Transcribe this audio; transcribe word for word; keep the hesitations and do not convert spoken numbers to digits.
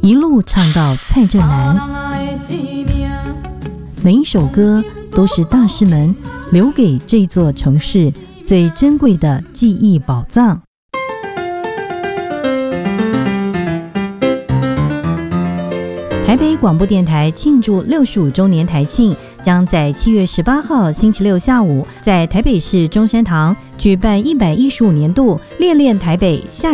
一路唱到蔡振南。每一首歌都是大师们留给这座城市最珍贵的记忆宝藏。台北广播电台庆祝六十五周年台庆，将在七月十八号星期六下午，在台北市中山堂举办一百一十五年度恋恋台北夏